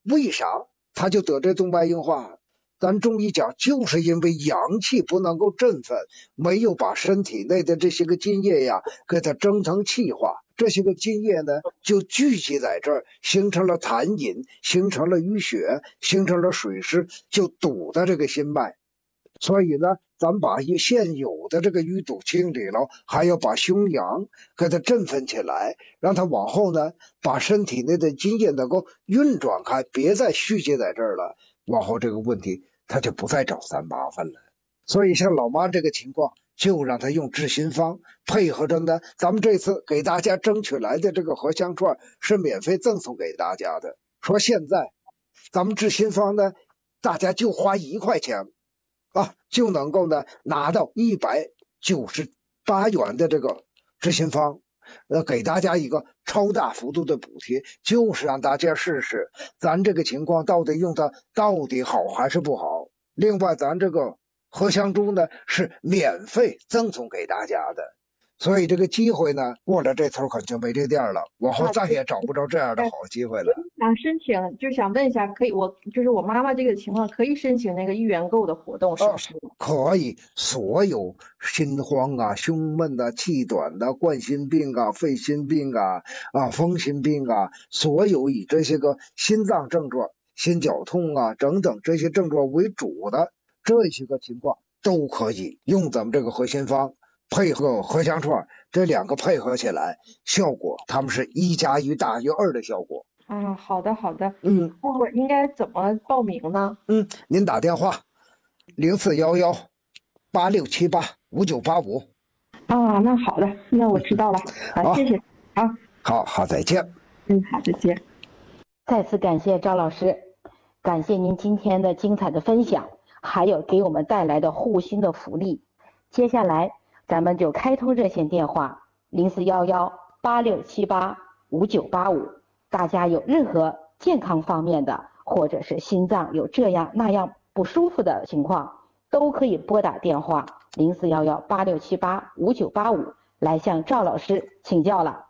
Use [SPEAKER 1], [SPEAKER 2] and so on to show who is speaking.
[SPEAKER 1] 为啥他就得这动脉硬化？咱中医讲，就是因为阳气不能够振奋，没有把身体内的这些个津液呀给它蒸成气化，这些个津液呢就聚集在这儿，形成了痰饮，形成了淤血，形成了水湿，就堵的这个心脉。所以呢，咱们把现有的这个淤堵清理了，还要把胸阳给它振奋起来，让它往后呢把身体内的津液能够运转开，别再蓄积在这儿了。往后这个问题他就不再找咱麻烦了。所以像老妈这个情况，就让他用治心方，配合着呢咱们这次给大家争取来的这个合香串是免费赠送给大家的。说现在咱们治心方呢，大家就花1块钱就能够呢拿到198元的这个治心方，给大家一个超大幅度的补贴，就是让大家试试咱这个情况到底用的到底好还是不好。另外咱这个合香珠呢是免费赠送给大家的，所以这个机会呢过了这头可就没这店了，往后再也找不着这样的好机会了。
[SPEAKER 2] 想申请，就想问一下，可以就是我妈妈这个情况可以申请那个1元购的活动是不是？
[SPEAKER 1] 可以，所有心慌啊、胸闷啊、气短啊、冠心病啊、肺心病啊、风心病啊，所有以这些个心脏症状、心绞痛啊等等这些症状为主的这些个情况，都可以用咱们这个合心方配合合香串，这2个配合起来，效果他们是1加1大于2的效果。
[SPEAKER 2] 好的。那我应该怎么报名呢？
[SPEAKER 1] 您打电话041186785985。
[SPEAKER 2] 那好的，那我知道了。好，谢谢。
[SPEAKER 1] 好，再见。
[SPEAKER 2] 好，再见。
[SPEAKER 3] 再次感谢赵老师，感谢您今天的精彩的分享，还有给我们带来的护心的福利。接下来咱们就开通热线电话041186785985，大家有任何健康方面的，或者是心脏有这样那样不舒服的情况，都可以拨打电话041186785985来向赵老师请教了。